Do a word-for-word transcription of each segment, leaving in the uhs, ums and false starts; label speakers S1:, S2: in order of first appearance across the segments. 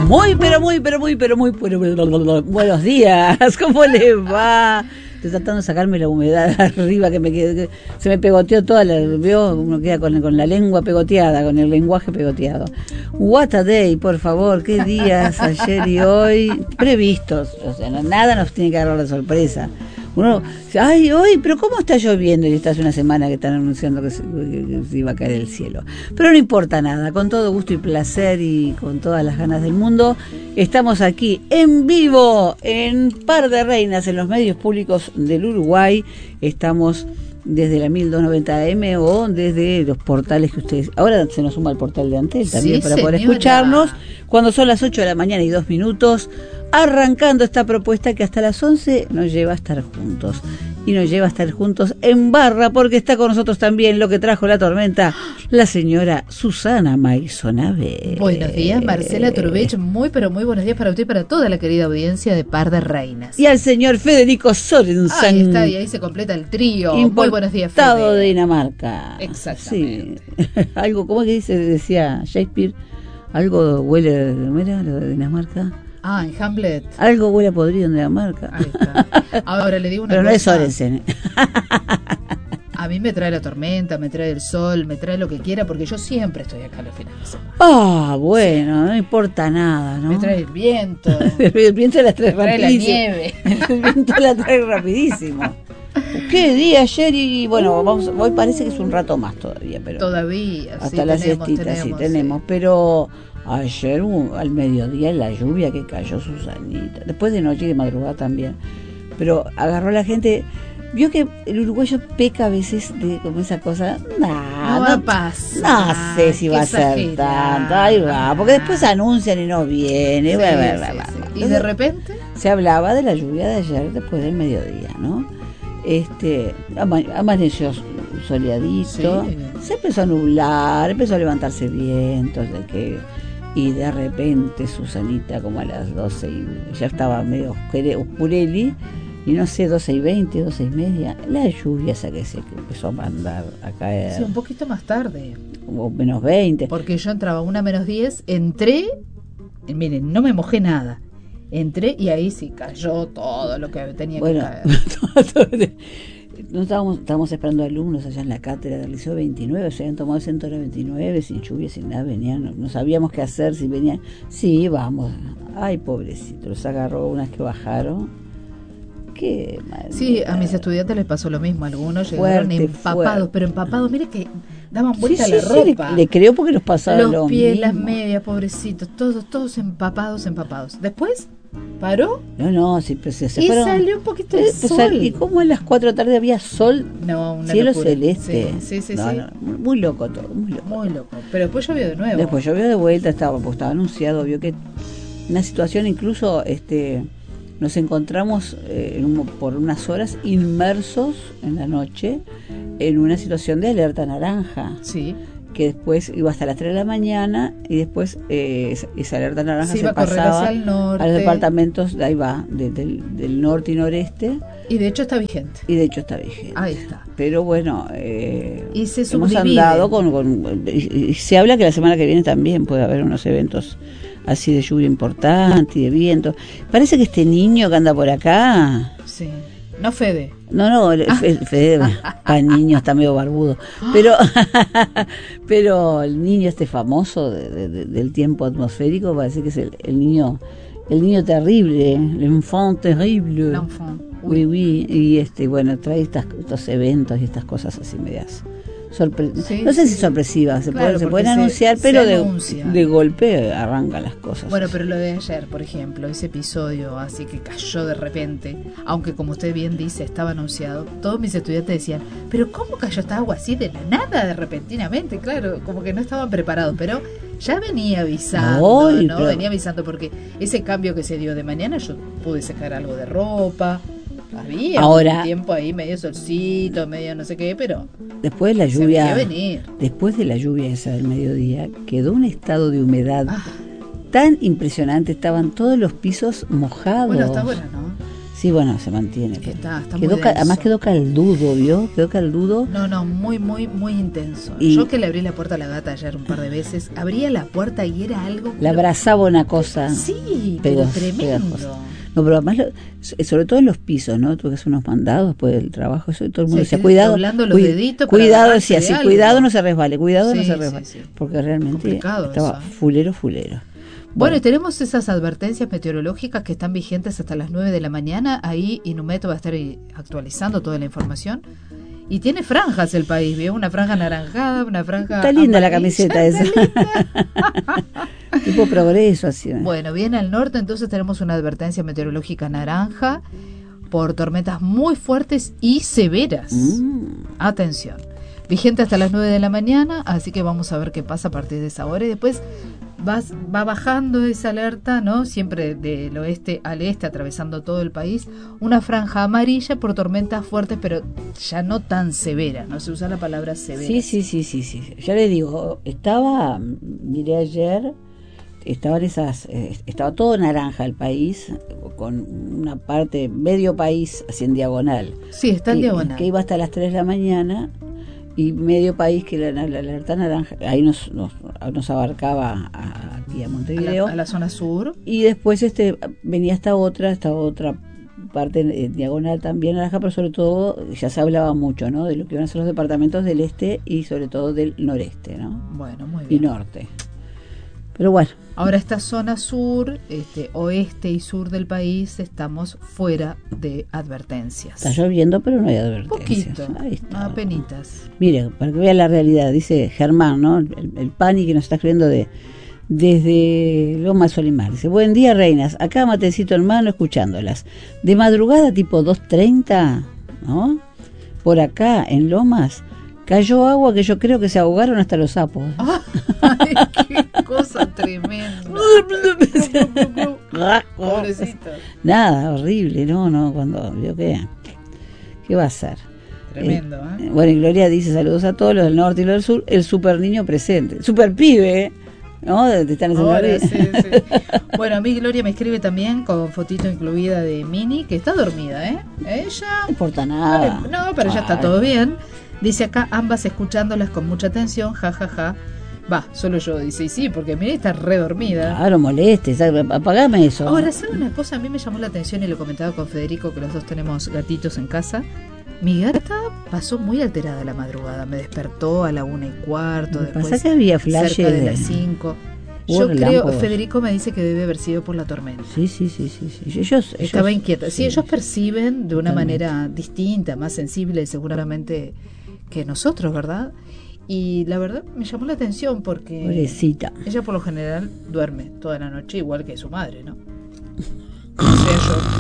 S1: Muy, pero muy, pero muy, pero muy, pero, pero, buenos días, ¿cómo les va? Estoy tratando de sacarme la humedad arriba que me que se me pegoteó toda la, veo, uno queda con, con la lengua pegoteada, con el lenguaje pegoteado. What a day, por favor, qué días ayer y hoy previstos, o sea, nada nos tiene que agarrar de sorpresa. Uno dice, ay, hoy, pero ¿cómo está lloviendo? Y esta hace una semana que están anunciando que se, que se iba a caer el cielo. Pero no importa nada, con todo gusto y placer y con todas las ganas del mundo, estamos aquí en vivo, en Par de Reinas, en los medios públicos del Uruguay. Estamos desde la mil doscientos noventa A M o desde los portales que ustedes... Ahora se nos suma el portal de Antel también, sí, para poder señora. escucharnos, cuando son las ocho de la mañana y dos minutos, arrancando esta propuesta que hasta las once nos lleva a estar juntos. Y nos lleva a estar juntos en barra, porque está con nosotros también lo que trajo la tormenta, la señora Susana Maisonave.
S2: Buenos días, Marcela Turbech, muy pero muy buenos días para usted y para toda la querida audiencia de Par de Reinas.
S1: Y al señor Federico Sorensen.
S2: Ahí está, y ahí se completa el trío. Muy buenos días, Fede.
S1: Importado de Dinamarca.
S2: Exactamente.
S1: Sí. Algo, ¿cómo que dice? Decía Shakespeare, algo huele, ¿cómo era lo de Dinamarca?
S2: Ah, en Hamlet.
S1: Algo huele a podrido en Dinamarca.
S2: Ahí está. Ahora le digo una
S1: Pero
S2: cosa.
S1: no es Sorensen.
S2: A mí me trae la tormenta, me trae el sol, me trae lo que quiera, porque yo siempre estoy acá los fines de semana.
S1: Ah, bueno, sí. No importa nada, ¿no?
S2: Me trae el viento.
S1: El viento la trae
S2: me trae
S1: rapidísimo.
S2: la nieve.
S1: El viento la trae rapidísimo. ¿Qué día ayer? Y bueno, vamos, hoy parece que es un rato más todavía, pero
S2: todavía,
S1: hasta
S2: sí,
S1: la
S2: tenemos,
S1: siestita,
S2: tenemos,
S1: sí, tenemos,
S2: sí.
S1: Pero ayer al mediodía la lluvia que cayó, Susanita, después de noche y de madrugada también, pero agarró a la gente. Vio que el uruguayo peca a veces de como esa cosa, nah,
S2: no va a pasar,
S1: no sé si va a ser tanto, ahí va, porque después anuncian y no viene,
S2: sí,
S1: bla, bla,
S2: sí,
S1: bla, bla.
S2: Sí.
S1: Entonces,
S2: y de repente
S1: se hablaba de la lluvia de ayer después del mediodía, ¿no? Este, ama- amaneció soleadito, sí. Se empezó a nublar, empezó a levantarse vientos de que, y de repente Susanita como a las doce y ya estaba medio oscureli, y no sé, doce y veinte, doce y media, la lluvia esa que se que empezó a mandar a caer.
S2: Sí, un poquito más tarde.
S1: Como menos veinte.
S2: Porque yo entraba a una menos diez, entré, y miren, no me mojé nada. Entré y ahí sí cayó todo lo que tenía
S1: bueno,
S2: que caer.
S1: No estábamos, estábamos esperando alumnos allá en la cátedra del Liceo veintinueve, se habían tomado ciento noventa y nueve, sin lluvia, sin nada, venían, no, no sabíamos qué hacer, si venían, sí, vamos, ay, pobrecito, los agarró unas que bajaron. Qué madre.
S2: Sí, a mis estudiantes les pasó lo mismo, algunos llegaron fuerte, empapados, fuerte. Pero empapados, mire que daban vuelta
S1: sí,
S2: a la
S1: sí,
S2: ropa.
S1: Sí, le, le creo porque nos pasaba
S2: los
S1: lo
S2: pies,
S1: mismo.
S2: Las medias, pobrecitos, todos, todos empapados, empapados. Después paró.
S1: No, no, sí, pues se, se
S2: y
S1: fueron.
S2: Salió un poquito de
S1: eh, pues,
S2: sol.
S1: ¿Y cómo a las cuatro de la tarde había sol?
S2: No, una
S1: cielo
S2: locura.
S1: celeste.
S2: Sí, sí, sí.
S1: No,
S2: sí.
S1: No, muy loco todo, muy loco.
S2: Muy loco. Pero después llovió de nuevo.
S1: Después llovió de vuelta, estaba, pues, estaba anunciado, vio que una situación incluso, este, nos encontramos eh, en un, por unas horas inmersos en la noche en una situación de alerta naranja.
S2: Sí.
S1: Que después iba hasta las tres de la mañana y después eh, esa, esa alerta naranja
S2: se,
S1: se
S2: iba
S1: pasaba
S2: a, al norte.
S1: a los departamentos, de ahí va, de, del, del norte y noreste.
S2: Y de hecho está vigente.
S1: Y de hecho está vigente.
S2: Ahí está.
S1: Pero bueno, eh,
S2: y se
S1: hemos andado con... con y, y se habla que la semana que viene también puede haber unos eventos así de lluvia importante y de viento. Parece que este niño que anda por acá...
S2: Sí. No Fede.
S1: No, no, el, el Fede, el niño está medio barbudo. Pero pero el niño este famoso de, de, de, del tiempo atmosférico parece que es el, el niño el niño terrible, el enfant terrible.
S2: L'enfant.
S1: Oui, oui, y este bueno, trae estas, estos eventos y estas cosas así medias. Sorpre-
S2: sí,
S1: no sé
S2: sí.
S1: si sorpresivas, se,
S2: claro,
S1: puede, se pueden
S2: se,
S1: anunciar,
S2: se
S1: pero
S2: anuncia.
S1: de, de golpe arrancan las cosas.
S2: Bueno, pero lo de ayer, por ejemplo, ese episodio así que cayó de repente, aunque como usted bien dice, estaba anunciado, todos mis estudiantes decían, pero ¿cómo cayó esta agua así de la nada, de repentinamente? Claro, como que no estaban preparados, pero ya venía avisando,
S1: no,
S2: ¿no?
S1: Pero...
S2: Venía avisando porque ese cambio que se dio de mañana, yo pude sacar algo de ropa. Había
S1: Ahora,
S2: un tiempo ahí medio solcito, medio no sé qué, pero
S1: después de la lluvia,
S2: venir.
S1: después de la lluvia esa del mediodía, quedó un estado de humedad
S2: ah.
S1: tan impresionante, estaban todos los pisos mojados.
S2: Bueno, está bueno, ¿no?
S1: Sí, bueno, se mantiene.
S2: Está, está
S1: quedó
S2: muy
S1: ca-
S2: denso.
S1: además quedó caldudo, ¿vio? Quedó caldudo.
S2: No, no, muy, muy, muy intenso.
S1: Y-
S2: Yo que le abrí la puerta a la gata ayer un par de veces, abría la puerta y era algo...
S1: Le abrazaba una cosa.
S2: Sí, pero
S1: pegos-
S2: tremendo.
S1: pegajosa. No, pero además, lo- sobre todo en los pisos, ¿no? Tuve que hacer unos mandados después del trabajo, eso, y todo el mundo
S2: Sí,
S1: decía,
S2: sí,
S1: cuidado,
S2: doblando los
S1: cui-
S2: deditos para
S1: cuidado,
S2: agarrarse
S1: sí,
S2: de
S1: así,
S2: algo.
S1: cuidado no se resbale, cuidado
S2: Sí,
S1: no se
S2: sí,
S1: resbale,
S2: sí.
S1: porque realmente
S2: Complicado
S1: estaba
S2: eso.
S1: fulero, fulero.
S2: Bueno, y tenemos esas advertencias meteorológicas que están vigentes hasta las nueve de la mañana. Ahí Inumeto va a estar actualizando toda la información. Y tiene franjas el país, ¿vio? Una franja anaranjada, una franja
S1: Está linda la
S2: amarilla.
S1: camiseta esa. Tipo progreso, así.
S2: Bueno, bien al norte, entonces tenemos una advertencia meteorológica naranja por tormentas muy fuertes y severas.
S1: Mm.
S2: Atención. Vigente hasta las nueve de la mañana, así que vamos a ver qué pasa a partir de esa hora. Y después vas, va bajando esa alerta, ¿no? Siempre del oeste al este, atravesando todo el país. Una franja amarilla por tormentas fuertes, pero ya no tan severas, no se usa la palabra severa.
S1: Sí, sí, sí, sí, sí. Ya le digo, estaba, miré ayer, estaban esas, eh, estaba todo naranja el país, con una parte, medio país así en diagonal.
S2: Sí, está en
S1: que,
S2: diagonal.
S1: que iba hasta las tres de la mañana, y medio país que la, la, la alerta naranja, ahí nos, nos, nos abarcaba a, aquí a
S2: a,
S1: Montevideo.
S2: la, a la zona sur.
S1: Y después este venía esta otra, esta otra parte eh, diagonal también naranja, pero sobre todo ya se hablaba mucho, ¿no? De lo que iban a ser los departamentos del este y sobre todo del noreste, ¿no?
S2: Bueno, muy
S1: Y
S2: bien.
S1: norte. Pero bueno,
S2: Ahora esta zona sur, este, oeste y sur del país, estamos fuera de advertencias.
S1: está lloviendo, pero no hay advertencias.
S2: Poquito,
S1: Ahí está.
S2: apenitas.
S1: Mire, para que vea la realidad, dice Germán, ¿no? El, el Pani que nos está escribiendo de desde Loma Solimar. Dice, buen día, reinas. Acá matecito en mano escuchándolas. De madrugada tipo dos treinta, ¿no? Por acá, en Lomas, cayó agua que yo creo que se ahogaron hasta los sapos.
S2: ¡Ay, qué cosa tremenda! Pobrecito.
S1: Nada, horrible, no, no, cuando vio que... ¿Qué va a hacer?
S2: Tremendo,
S1: Eh,
S2: ¿eh?
S1: Bueno, y Gloria dice, saludos a todos los del norte y los del sur, el super niño presente. Super pibe, ¿no? Te están haciendo
S2: Ahora,
S1: reír.
S2: sí, sí. Bueno, a mí Gloria me escribe también con fotito incluida de Mini, que está dormida, ¿eh? Ella...
S1: No importa nada.
S2: No, pero ya está
S1: Ay.
S2: todo bien. Dice acá, ambas escuchándolas con mucha atención, ja, ja, ja. Va, solo yo, dice, y sí, porque Mini está re dormida.
S1: Claro, moleste, apagame eso.
S2: Ahora, ¿sabe una cosa? A mí me llamó la atención y lo comentaba con Federico, que los dos tenemos gatitos en casa. Mi gata pasó muy alterada la madrugada, me despertó a la una y cuarto,
S1: Me
S2: después
S1: pasa que había flashes
S2: cerca de
S1: de-
S2: las cinco.
S1: Hubo
S2: Yo creo,
S1: relámpagos.
S2: Federico me dice que debe haber sido por la tormenta.
S1: Sí, sí, sí, sí, sí. Ellos,
S2: Estaba
S1: ellos-
S2: inquieta. Sí,
S1: sí.
S2: ellos perciben de una
S1: Totalmente.
S2: manera distinta, más sensible seguramente que nosotros, ¿verdad? Y la verdad me llamó la atención porque
S1: Pobrecita.
S2: ella por lo general duerme toda la noche igual que su madre, ¿no? O sea,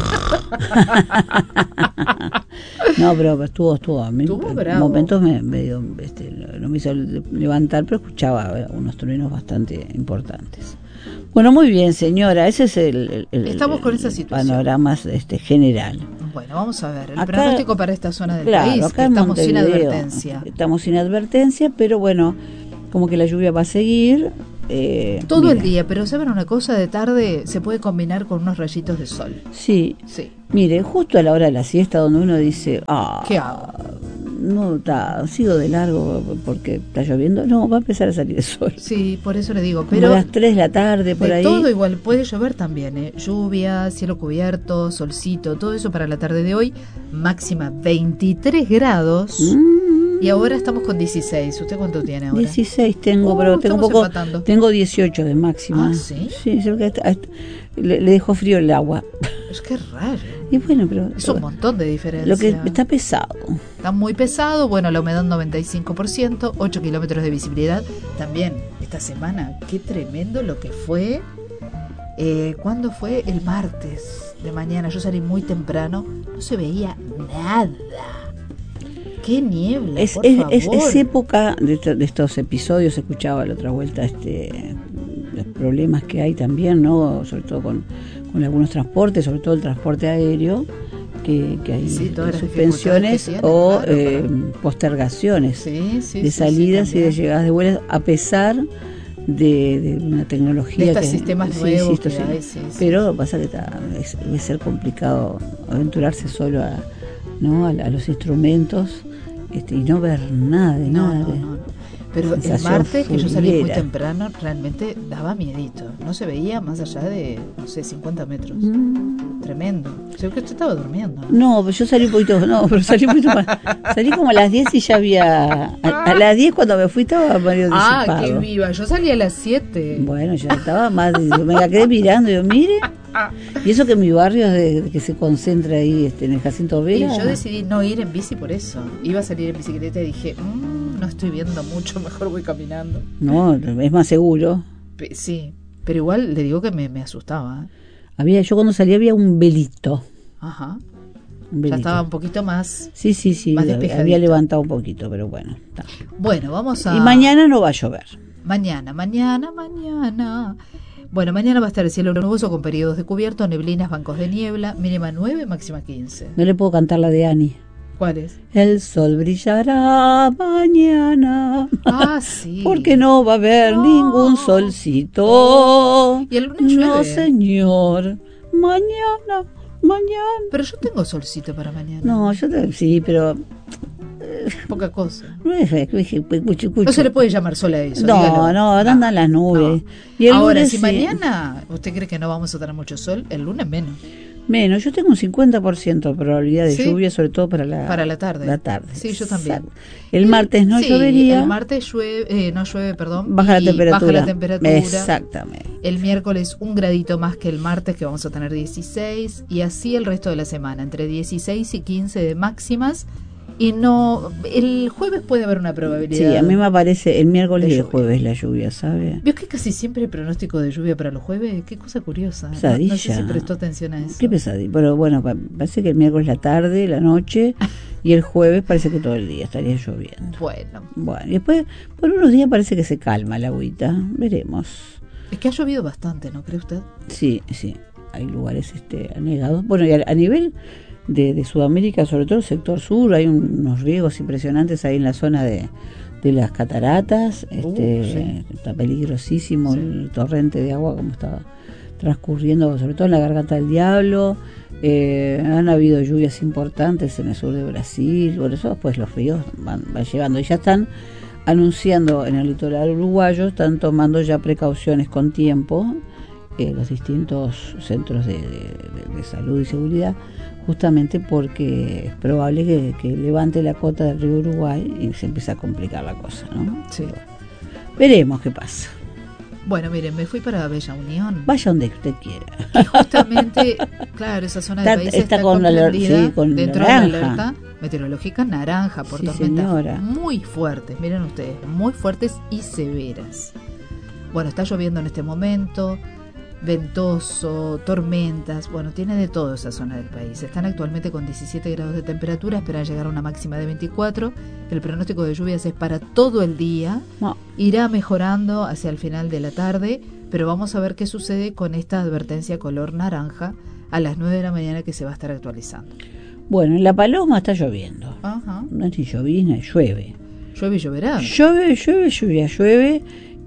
S2: yo.
S1: No, pero estuvo, estuvo. A mí,
S2: Estuvo
S1: en
S2: bravo.
S1: momentos me, me dio, este, no me hizo levantar, pero escuchaba eh, unos truenos bastante importantes. Bueno, muy bien, señora. Ese es el, el-
S2: Estamos con
S1: el
S2: esa situación.
S1: panorama este, general.
S2: Bueno, vamos a ver. El
S1: Acá-
S2: pronóstico para esta zona del
S1: Claro,
S2: país,
S1: acá
S2: que
S1: en
S2: estamos sin
S1: Montevideo,
S2: advertencia.
S1: Estamos sin advertencia, pero bueno, como que la lluvia va a seguir. eh,
S2: Todo el
S1: mire,
S2: día, pero ¿saben una cosa? De tarde se puede combinar con unos rayitos de sol.
S1: Sí,
S2: Sí.
S1: mire, justo a la hora de la siesta donde uno dice, ah,
S2: ¿Qué hago?
S1: no, ta, sigo de largo porque está lloviendo. No, va a empezar a salir el sol.
S2: Sí, por eso le digo.
S1: Como
S2: Pero
S1: a las tres de la tarde, por
S2: de
S1: ahí.
S2: todo igual, puede llover también, ¿eh? Lluvia, cielo cubierto, solcito, todo eso para la tarde de hoy. Máxima veintitrés grados.
S1: Mm,
S2: Y ahora estamos con dieciséis. ¿Usted cuánto tiene ahora?
S1: dieciséis tengo,
S2: Oh,
S1: pero tengo un
S2: estamos
S1: poco.
S2: empatando.
S1: Tengo dieciocho de máxima.
S2: Ah, ¿sí?
S1: Sí, creo que está- le, le dejó frío el agua.
S2: Es que raro.
S1: Y bueno, pero.
S2: Es un montón de diferencia.
S1: Lo que está pesado.
S2: Está muy pesado. Bueno, la humedad noventa y cinco por ciento, ocho kilómetros de visibilidad. También esta semana, qué tremendo lo que fue. Eh, ¿Cuándo fue? El martes de mañana. Yo salí muy temprano. No se veía nada. Qué niebla,
S1: Es,
S2: por
S1: es,
S2: favor.
S1: es, es época de, esto- de estos episodios. Escuchaba la otra vuelta este los problemas que hay también, ¿no? Sobre todo con, con algunos transportes, sobre todo el transporte aéreo, que, que hay
S2: Sí, todas las
S1: suspensiones
S2: dificultades que
S1: o
S2: tienen, claro,
S1: eh, postergaciones
S2: Sí, sí,
S1: de
S2: sí,
S1: salidas
S2: sí,
S1: y de
S2: también.
S1: llegadas de vuelos, a pesar de, de una tecnología.
S2: De estos
S1: que,
S2: sistemas
S1: sí,
S2: nuevos
S1: sí, esto
S2: que
S1: sí.
S2: hay, sí, sí.
S1: Pero pasa que está, es, debe ser complicado aventurarse solo a, ¿no? a, a los instrumentos este, y no ver nada de
S2: No,
S1: nada.
S2: no,
S1: de-
S2: no. Pero el
S1: sensación
S2: martes, que yo salí muy
S1: fulera.
S2: temprano, realmente daba miedito. No se veía más allá de, no sé, cincuenta metros.
S1: Mm.
S2: Tremendo. Creo que usted estaba durmiendo, ¿no?
S1: No, pero yo salí un poquito, no, pero salí un poquito más. Salí como a las diez y ya había. A, a las diez cuando me fui estaba medio
S2: Ah,
S1: disipado.
S2: qué viva. Yo salí a las siete.
S1: Bueno, ya estaba más. Me la quedé mirando, yo, mire. Y eso que mi barrio es de, de que se concentra ahí este, en el Jacinto
S2: Y
S1: Vera.
S2: yo decidí no ir en bici por eso. Iba a salir en bicicleta y dije, mmm, no estoy viendo mucho, mejor voy caminando.
S1: No, es más seguro.
S2: Pe- sí, pero igual le digo que me, me asustaba. ¿eh?
S1: Había, yo cuando salí había un velito.
S2: Ajá.
S1: Un
S2: Ya
S1: velito.
S2: estaba un poquito más.
S1: Sí, sí, sí.
S2: más
S1: Había,
S2: despejadito.
S1: había levantado un poquito, pero bueno. Está.
S2: Bueno, vamos a.
S1: Y mañana no va a llover.
S2: Mañana, mañana, mañana. Bueno, mañana va a estar el cielo nuboso con periodos de cubierto, neblinas, bancos de niebla, mínima nueve, máxima quince.
S1: No le puedo cantar la de Ani.
S2: ¿Cuál es?
S1: El sol brillará mañana.
S2: Ah, sí.
S1: Porque no va a haber
S2: No.
S1: ningún solcito.
S2: Y el lunes llueve.
S1: No, señor. Mañana, mañana.
S2: Pero yo tengo solcito para mañana.
S1: No, yo te, sí, pero
S2: Poca cosa.
S1: no es cucho, cucho.
S2: No se le puede llamar sol a eso.
S1: No,
S2: dígalo.
S1: no, andan las nubes.
S2: No.
S1: Y el
S2: Ahora,
S1: lunes
S2: si
S1: sí.
S2: mañana usted cree que no vamos a tener mucho sol, el lunes menos.
S1: Menos, yo tengo un cincuenta por ciento de probabilidad de
S2: Sí.
S1: lluvia, sobre todo para la,
S2: Para la tarde.
S1: la tarde.
S2: Sí, yo también.
S1: Exacto. El martes no
S2: Sí,
S1: llovería.
S2: El martes llueve, eh, no llueve, perdón.
S1: Baja la
S2: y
S1: temperatura.
S2: Baja la temperatura.
S1: Exactamente.
S2: El miércoles un gradito más que el martes, que vamos a tener dieciséis, y así el resto de la semana, entre dieciséis y quince de máximas. Y no, el jueves puede haber una probabilidad.
S1: Sí, a mí me aparece el miércoles
S2: de
S1: y el
S2: lluvia.
S1: jueves la lluvia, ¿sabe?
S2: ¿Vio que casi siempre hay pronóstico de lluvia para los jueves? Qué cosa curiosa. No,
S1: Pesadilla.
S2: no sé si prestó atención a eso.
S1: Qué pesadilla. Pero bueno, pa- parece que el miércoles la tarde, la noche, y el jueves parece que todo el día estaría lloviendo.
S2: Bueno,
S1: Bueno, y después por unos días parece que se calma la agüita. Veremos.
S2: es que ha llovido bastante, ¿no cree usted?
S1: Sí, sí. Hay lugares este, anegados. Bueno, y a, a nivel de, de Sudamérica, sobre todo el sector sur, hay un- unos riegos impresionantes ahí en la zona de, de las cataratas. Este,
S2: Uh, sí.
S1: Está peligrosísimo
S2: Sí.
S1: el torrente de agua como está transcurriendo, sobre todo en la Garganta del Diablo. Eh, han habido lluvias importantes en el sur de Brasil. Por eso después los ríos van, van llevando. Y ya están anunciando en el litoral uruguayo, están tomando ya precauciones con tiempo. Eh, los distintos centros de, de- de- de salud y seguridad, justamente porque es probable que, que levante la cota del río Uruguay y se empieza a complicar la cosa, ¿no?
S2: Sí.
S1: Pero veremos qué pasa.
S2: Bueno, miren, me fui para Bella Unión.
S1: Vaya donde usted quiera.
S2: Y justamente, claro, esa zona del
S1: Está-
S2: país
S1: está
S2: está,
S1: con la aler-
S2: comprendida
S1: sí, con
S2: dentro
S1: naranja.
S2: de la alerta meteorológica naranja por
S1: Sí,
S2: tormentas
S1: señora.
S2: muy fuertes, miren ustedes, muy fuertes y severas. Bueno, está lloviendo en este momento, ventoso, tormentas, bueno, tiene de todo esa zona del país. Están actualmente con diecisiete grados de temperatura, esperan llegar a una máxima de veinticuatro. El pronóstico de lluvias es para todo el día.
S1: No,
S2: Irá mejorando hacia el final de la tarde, pero vamos a ver qué sucede con esta advertencia color naranja a las nueve de la mañana que se va a estar actualizando.
S1: bueno, en La Paloma está lloviendo.
S2: Ajá.
S1: No es ni llovizna, llueve.
S2: Llueve y lloverá.
S1: Llueve, llueve, lluvia, llueve.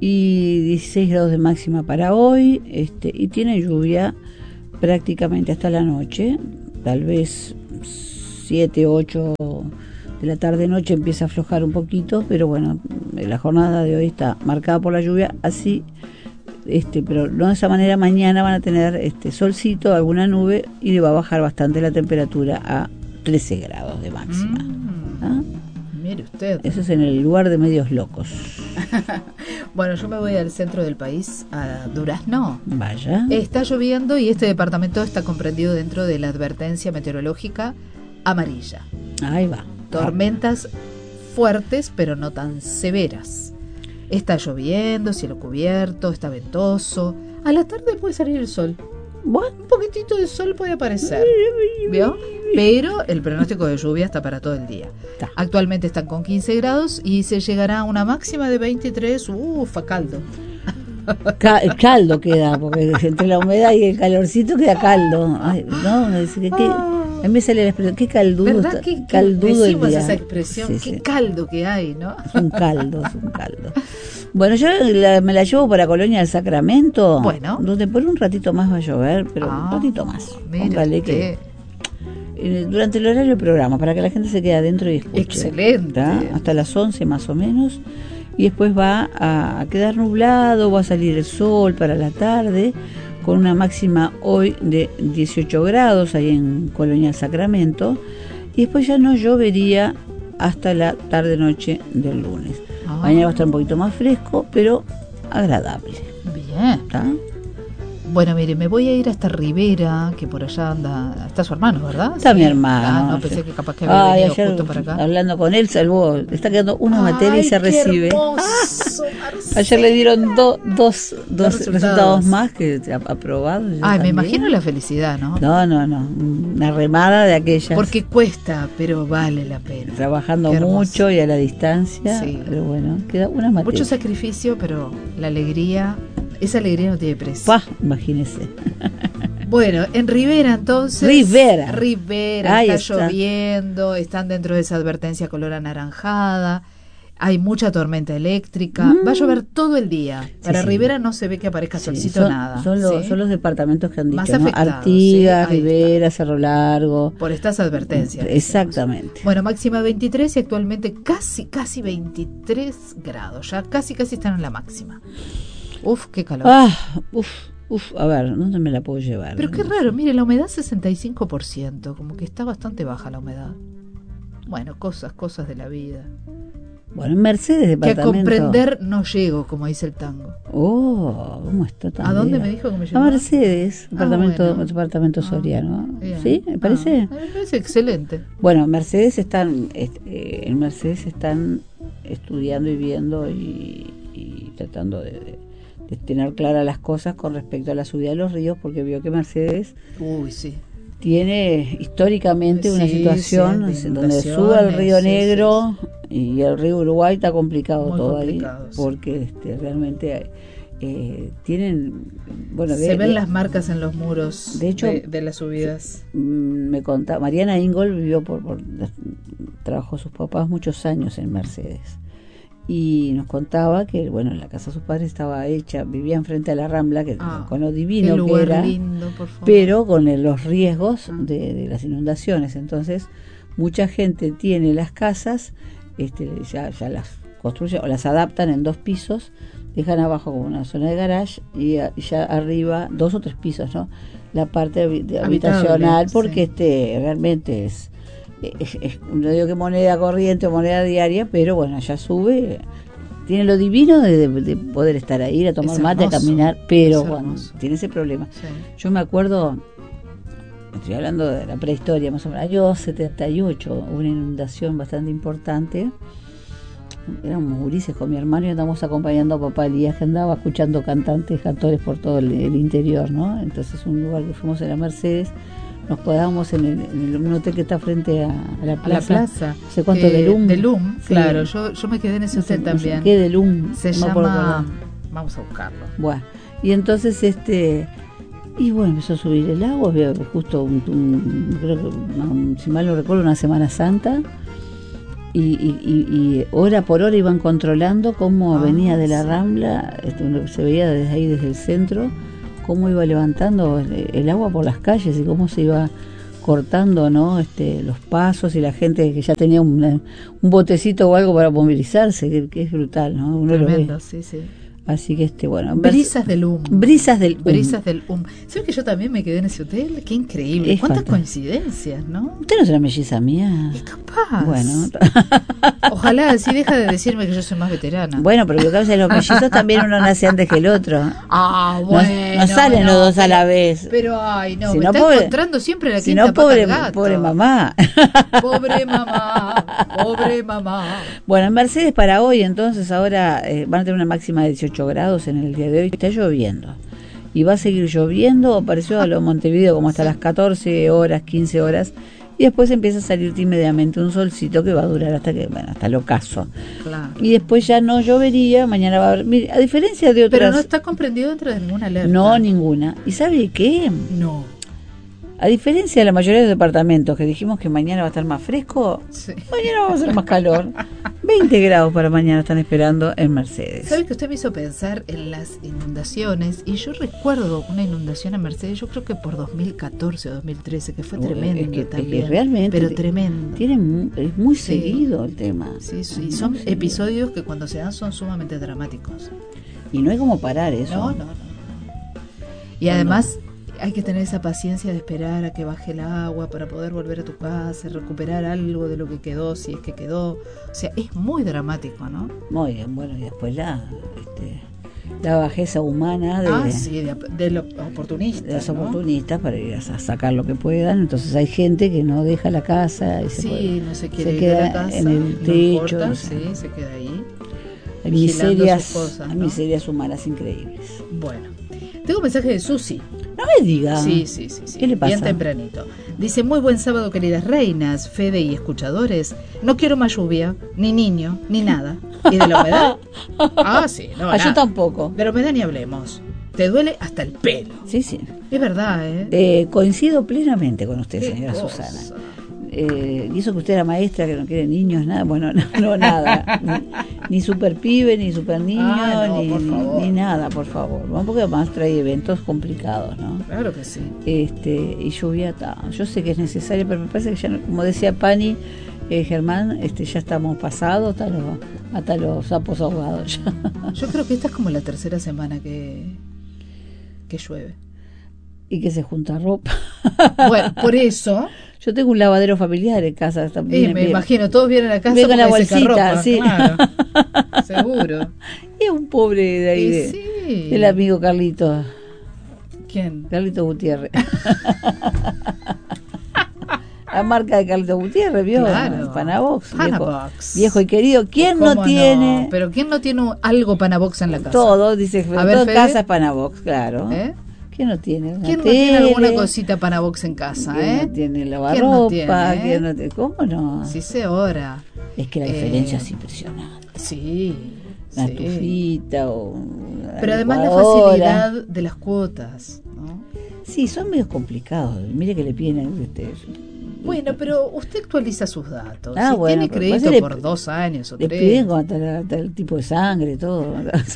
S1: Y dieciséis grados de máxima para hoy. Este, y tiene lluvia prácticamente hasta la noche. Tal vez siete, ocho de la tarde-noche empieza a aflojar un poquito. Pero bueno, la jornada de hoy está marcada por la lluvia. Así, este, pero no de esa manera. Mañana van a tener este solcito, alguna nube. Y le va a bajar bastante la temperatura a trece grados de máxima.
S2: Mm,
S1: ¿Ah?
S2: mire usted.
S1: Eso es en el lugar de medios locos.
S2: Bueno, yo me voy al centro del país, a Durazno.
S1: Vaya.
S2: Está lloviendo y este departamento está comprendido dentro de la advertencia meteorológica amarilla.
S1: Ahí va.
S2: Tormentas fuertes, pero no tan severas. Está lloviendo, cielo cubierto, está ventoso. A la tarde puede salir el sol.
S1: Bueno,
S2: Un poquitito de sol puede aparecer. ¿Vio? Pero el pronóstico de lluvia está para todo el día.
S1: Está.
S2: Actualmente están con quince grados y se llegará a una máxima de veintitrés. Uf, a caldo.
S1: Ca- caldo queda, porque entre la humedad y el calorcito queda caldo. Ay, no, es que, que- A mí me sale la expresión, qué caldudo,
S2: ¿verdad?
S1: está,
S2: ¿Qué, qué
S1: caldudo el
S2: decimos
S1: día.
S2: esa expresión?
S1: Sí,
S2: Qué
S1: sí.
S2: caldo que hay, ¿no?
S1: Es un caldo, es un caldo. Bueno, yo la- me la llevo para Colonia del Sacramento,
S2: Bueno.
S1: donde por un ratito más va a llover, pero
S2: Ah,
S1: un ratito más.
S2: mire
S1: Póngale
S2: usted.
S1: que eh, durante el horario del programa, para que la gente se quede adentro y escuche.
S2: Excelente.
S1: ¿Tá? Hasta las once más o menos. Y después va a, a quedar nublado, va a salir el sol para la tarde, con una máxima hoy de dieciocho grados ahí en Colonia del Sacramento. Y después ya no llovería hasta la tarde-noche del lunes.
S2: Ah.
S1: Mañana va a estar un poquito más fresco, pero agradable.
S2: Bien.
S1: ¿Tá?
S2: Bueno, mire, me voy a ir hasta Rivera, que por allá anda. Está su hermano, ¿verdad?
S1: Está
S2: Sí.
S1: mi hermano.
S2: Ah, no, pensé que capaz que había
S1: Ay,
S2: venido
S1: ayer,
S2: justo para acá.
S1: hablando con él, salvó. Le está quedando una materia y
S2: Ay,
S1: se
S2: qué
S1: recibe.
S2: hermoso, Marcela.
S1: Ayer le dieron do- dos, dos
S2: resultados.
S1: resultados. más que ap- aprobados. yo
S2: Ay, me
S1: también.
S2: imagino la felicidad, ¿no?
S1: No, no, no. Una remada de aquellas.
S2: Porque cuesta, pero vale la pena.
S1: Trabajando
S2: Qué hermoso.
S1: mucho y a la distancia.
S2: Sí.
S1: Pero bueno, queda una materia.
S2: Mucho sacrificio, pero la alegría, esa alegría no tiene precio.
S1: Pa, imagínese.
S2: Bueno, en Rivera entonces.
S1: Rivera.
S2: Rivera,
S1: Ahí
S2: está,
S1: está.
S2: lloviendo, están dentro de esa advertencia color anaranjada. Hay mucha tormenta eléctrica.
S1: Mm.
S2: Va a llover todo el día. Para
S1: sí.
S2: Rivera no se ve que aparezca
S1: Sí,
S2: solcito
S1: son,
S2: nada.
S1: Son, los,
S2: ¿sí?
S1: son los departamentos que han
S2: Más
S1: dicho, ¿no?
S2: afectados,
S1: Artigas,
S2: sí, ahí
S1: Rivera, Cerro Largo.
S2: Por estas advertencias.
S1: Exactamente.
S2: Bueno, máxima veintitrés y actualmente casi, casi veintitrés grados. Ya casi, casi están en la máxima. Uf, qué calor.
S1: Ah, uf, uf, a ver, ¿dónde me la puedo llevar?
S2: Pero qué raro, mire, la humedad sesenta y cinco por ciento, como que está bastante baja la humedad. Bueno, cosas, cosas de la vida.
S1: Bueno, en Mercedes,
S2: Que a
S1: departamento.
S2: comprender no llego, como dice el tango.
S1: Oh, ¿cómo está tan
S2: ¿A dónde
S1: bien?
S2: me dijo que me
S1: A
S2: llamaba?
S1: Mercedes,
S2: Ah,
S1: departamento,
S2: bueno.
S1: departamento
S2: Ah,
S1: Soriano.
S2: bien.
S1: ¿Sí? ¿Me parece?
S2: Ah, me parece excelente.
S1: Bueno, en Mercedes están, est- eh, en Mercedes están estudiando y viendo y, y tratando de, de- de tener claras las cosas con respecto a la subida de los ríos, porque vio que Mercedes
S2: Uy, sí.
S1: tiene históricamente una
S2: Sí,
S1: situación
S2: sí, de
S1: donde sube el río
S2: inundaciones, sí,
S1: Negro y el río Uruguay está complicado
S2: Muy
S1: todo
S2: complicado,
S1: ahí,
S2: sí.
S1: porque este, realmente eh, tienen, bueno, de-
S2: Se ven
S1: de-
S2: las marcas en los muros
S1: de hecho,
S2: de, de las subidas.
S1: Mm, me contaba, Mariana Ingol vivió por, por trabajó sus papás muchos años en Mercedes y nos contaba que bueno, la casa de sus padres estaba hecha, vivía enfrente a la Rambla, que
S2: Ah,
S1: con lo
S2: Qué
S1: divino que
S2: lugar
S1: era,
S2: lindo, por favor.
S1: pero con el- los riesgos
S2: Ah.
S1: de, de las inundaciones. Entonces mucha gente tiene las casas, este, ya, ya las construyen o las adaptan en dos pisos, dejan abajo como una zona de garage y, a- y ya arriba dos o tres pisos, ¿no? La parte habi- de
S2: Habitable,
S1: habitacional, porque
S2: sí.
S1: este realmente es, es, es- no digo que moneda corriente o moneda diaria, pero bueno, ya sube. Tiene lo divino de, de- de poder estar ahí, ir a tomar
S2: Es
S1: mate, a
S2: hermoso,
S1: caminar, pero
S2: es
S1: bueno,
S2: hermoso.
S1: tiene ese problema.
S2: Sí.
S1: Yo me acuerdo, estoy hablando de la prehistoria, más o menos, año setenta y ocho, hubo una inundación bastante importante. Éramos gurises con mi hermano y andamos acompañando a papá Elías, que andaba escuchando cantantes, cantores por todo el, el interior, ¿no? Entonces, un lugar que fuimos en la Mercedes, nos quedábamos en, el, en el- un hotel que está frente a, a la
S2: A la
S1: plaza.
S2: plaza.
S1: No sé cuánto,
S2: Eh,
S1: de Lum.
S2: De Lum,
S1: Sí.
S2: claro. Yo, yo me quedé en ese
S1: No sé-
S2: hotel
S1: no sé
S2: también.
S1: ¿Qué de Lum?
S2: Se
S1: No me puedo
S2: llama.
S1: acordar.
S2: Vamos a buscarlo.
S1: Bueno, y entonces este y bueno, empezó a subir el agua, había justo un, un- creo que no, si mal no recuerdo, una Semana Santa, y, y, y, y hora por hora iban controlando cómo
S2: Ah,
S1: venía de la
S2: sí.
S1: Rambla, esto se veía desde ahí, desde el centro, cómo iba levantando el, el agua por las calles y cómo se iba cortando, ¿no? Este, los pasos y la gente que ya tenía un, un botecito o algo para movilizarse, que, que es brutal, ¿no? Uno lo ve.
S2: Tremendo, sí, sí.
S1: Así que este, bueno,
S2: Brisas del U M.
S1: Brisas del U M.
S2: Brisas del U M. ¿Sabes que yo también me quedé en ese hotel? Qué increíble.
S1: Es
S2: Cuántas
S1: fantástico.
S2: coincidencias, ¿no?
S1: ¿Usted no será melliza mía?
S2: Es capaz.
S1: Bueno,
S2: Ojalá así deja de decirme que yo soy más veterana.
S1: bueno, pero lo que pasa es que los mellizos también uno nace antes que el otro.
S2: Ah,
S1: No-
S2: bueno.
S1: no, salen
S2: no,
S1: los dos a
S2: pero-
S1: la vez.
S2: Pero, ay, no,
S1: Si
S2: me
S1: no,
S2: está
S1: pobre-
S2: encontrando siempre la
S1: Si
S2: quinta
S1: no,
S2: pata
S1: pobre,
S2: al gato.
S1: pobre mamá.
S2: Pobre mamá, pobre mamá.
S1: Bueno, en Mercedes para hoy, entonces, ahora eh, van a tener una máxima de dieciocho grados en el día de hoy. Está lloviendo. Y va a seguir lloviendo, pareció a lo de Montevideo, como hasta las catorce horas, quince horas. Y después empieza a salir inmediatamente un solcito que va a durar hasta que, bueno, hasta el ocaso.
S2: Claro.
S1: Y después ya no llovería, mañana va a haber, mire, a diferencia de otras...
S2: Pero no está comprendido dentro de ninguna alerta.
S1: No, ninguna. ¿Y sabe qué?
S2: No.
S1: A diferencia de la mayoría de los departamentos que dijimos que mañana va a estar más fresco,
S2: Sí.
S1: mañana va a ser más calor. veinte grados para mañana están esperando en Mercedes.
S2: ¿Sabes que usted me hizo pensar en las inundaciones? Y yo recuerdo una inundación en Mercedes, yo creo que por dos mil catorce o dos mil trece, que fue
S1: Uy,
S2: tremendo
S1: es que- es que
S2: también.
S1: realmente
S2: pero
S1: ti-
S2: tremendo.
S1: Tiene mu- es muy
S2: Sí.
S1: seguido el tema.
S2: Sí, sí,
S1: Muy
S2: son
S1: seguido.
S2: episodios que cuando se dan son sumamente dramáticos.
S1: Y no hay como parar eso.
S2: No, no, no. Y
S1: No,
S2: además hay que tener esa paciencia de esperar a que baje el agua para poder volver a tu casa, recuperar algo de lo que quedó, si es que quedó. O sea, es muy dramático, ¿no?
S1: Muy bien, bueno, y después la, este, la bajeza humana de,
S2: ah, sí, de, de los oportunistas.
S1: de los
S2: ¿no?
S1: oportunistas para ir a sacar lo que puedan. Entonces hay gente que no deja la casa y se,
S2: Sí,
S1: puede-
S2: no se quiere
S1: se
S2: ir de
S1: queda
S2: la casa,
S1: en el
S2: no
S1: techo.
S2: importa,
S1: o sea,
S2: sí, se queda ahí.
S1: hay
S2: vigilando
S1: miserias,
S2: sus cosas,
S1: hay
S2: ¿no?
S1: miserias humanas increíbles.
S2: Bueno, tengo un mensaje de Susi.
S1: No me diga.
S2: Sí, sí, sí, sí.
S1: ¿Qué le pasa?
S2: Bien tempranito. Dice, muy buen sábado, queridas reinas, Fede y escuchadores. No quiero más lluvia, ni niño, ni nada. ¿Y de la humedad? Ah, sí, no,
S1: Ah, yo
S2: nada.
S1: tampoco.
S2: De la humedad ni hablemos. Te duele hasta el pelo.
S1: Sí, sí.
S2: Es verdad, ¿eh?
S1: Eh, coincido plenamente con usted,
S2: Qué
S1: señora
S2: cosa.
S1: Susana. Eh, y eso que usted era maestra, que no quiere niños, nada, bueno, no, no nada, ni, ni super pibe, ni super niño,
S2: Ah, no,
S1: ni,
S2: por
S1: ni-
S2: favor.
S1: ni nada, por favor, ¿no? Porque además trae eventos complicados, ¿no?
S2: Claro que sí.
S1: Este, y lluvia, ta, yo sé que es necesaria, pero me parece que ya, no- como decía Pani, eh, Germán, este, ya estamos pasados, hasta los, hasta los sapos ahogados ya.
S2: Yo creo que esta es como la tercera semana que, que llueve.
S1: Y que se junta ropa.
S2: Bueno, por eso,
S1: Yo tengo un lavadero familiar en casa. Está,
S2: eh,
S1: viene-
S2: me
S1: viene-
S2: imagino, todos vienen a casa
S1: Viene con la
S2: porque seca
S1: bolsita,
S2: ropa,
S1: sí.
S2: claro. Seguro.
S1: Y es un pobre de ahí,
S2: Y
S1: de-
S2: sí.
S1: del amigo Carlito,
S2: ¿Quién?
S1: Carlito Gutiérrez. La marca de Carlito Gutiérrez, ¿vio?
S2: Claro.
S1: Panabox. Viejo,
S2: Panabox.
S1: viejo y querido. ¿Quién no
S2: ¿Cómo
S1: tiene
S2: Pero ¿quién no tiene un- algo Panabox en la casa?
S1: todo? Dice,
S2: A ver,
S1: todo
S2: Fede.
S1: casa es Panabox, claro.
S2: ¿Eh?
S1: ¿Quién no tiene una
S2: ¿Quién no tiene
S1: tele?
S2: alguna cosita Panabox en casa,
S1: ¿Quién
S2: eh?
S1: no tiene
S2: ¿Quién no
S1: lavarropa?
S2: tiene, eh?
S1: ¿Quién no tiene- ¿Cómo no?
S2: Sí se ora.
S1: Es que la
S2: Eh,
S1: diferencia es impresionante.
S2: Sí.
S1: Una
S2: sí.
S1: estufita o una
S2: Pero además la
S1: licuadora.
S2: facilidad de las cuotas, ¿no?
S1: Sí, son medios complicados. Mire que le piden este,
S2: Bueno, pero usted actualiza sus datos.
S1: Ah,
S2: si
S1: bueno,
S2: tiene
S1: pero
S2: crédito
S1: parece le-
S2: por dos años o
S1: le
S2: tres.
S1: piden con hasta, la- hasta el tipo de sangre, todo.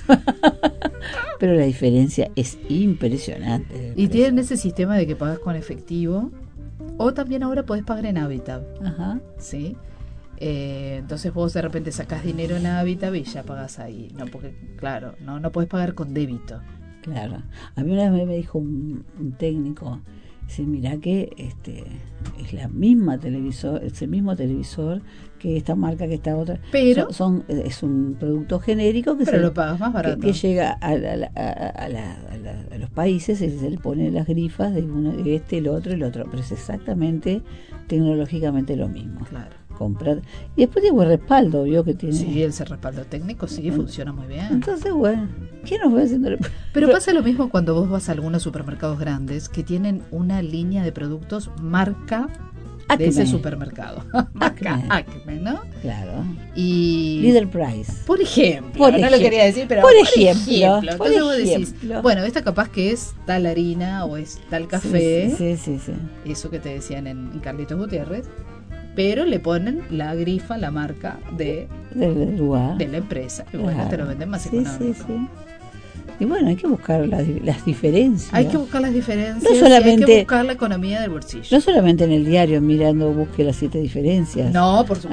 S1: Pero la diferencia es impresionante.
S2: Y tienen ese sistema de que pagas con efectivo. O también ahora podés pagar en Habitat,
S1: Ajá.
S2: ¿sí? Eh, entonces vos de repente sacás dinero en Habitat y ya pagás ahí. No, porque, claro, no, no podés pagar con débito.
S1: Claro. A mí una vez me dijo un, un técnico, dice, mira que este es la misma televisor, es el mismo televisor que esta marca, que esta otra.
S2: Pero-
S1: son, son- es un producto genérico que
S2: Pero
S1: se
S2: lo pagas más
S1: que,
S2: barato.
S1: que llega a, la- a la- a la- a la- a los países y se le pone las grifas de uno, de este, el otro, el otro, pero es exactamente tecnológicamente lo mismo.
S2: Claro.
S1: Comprar y después digo el respaldo, vio que tiene.
S2: Sí, ese respaldo técnico sí funciona muy bien.
S1: Entonces, bueno, ¿quién nos va haciendo?
S2: Pero pasa lo mismo cuando vos vas a algunos supermercados grandes que tienen una línea de productos marca
S1: Acme.
S2: de ese supermercado. marca
S1: Acme.
S2: Acme, ¿no?
S1: Claro.
S2: Y
S1: Líder Price.
S2: por ejemplo,
S1: Por
S2: no lo
S1: ejemplo.
S2: quería decir, pero
S1: Por
S2: por,
S1: ejemplo,
S2: ejemplo.
S1: por
S2: Entonces vos decís,
S1: ejemplo.
S2: bueno, esta capaz que es tal harina o es tal café,
S1: Sí, sí, sí, sí.
S2: eso que te decían en, en Carlitos Gutiérrez, pero le ponen la grifa, la marca de,
S1: Del, del lugar.
S2: de la empresa. Y bueno,
S1: Claro.
S2: te lo venden más
S1: Sí,
S2: económico.
S1: sí, sí. Y bueno, hay que buscar las, las diferencias.
S2: Hay que buscar las diferencias
S1: No
S2: y hay
S1: solamente-
S2: que buscar la economía del bolsillo.
S1: No solamente en el diario mirando busque las siete diferencias.
S2: No, por supuesto.